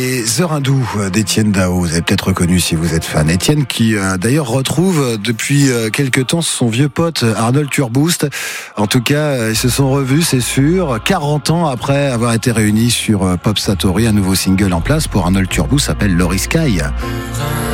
Et Heures hindous d'Étienne Dao, vous avez peut-être reconnu si vous êtes fan. Étienne qui d'ailleurs retrouve depuis quelques temps son vieux pote Arnold Turboust. En tout cas, ils se sont revus, c'est sûr. 40 ans après avoir été réunis sur Pop Satori, un nouveau single en place pour Arnold Turboust s'appelle Laurie Sky.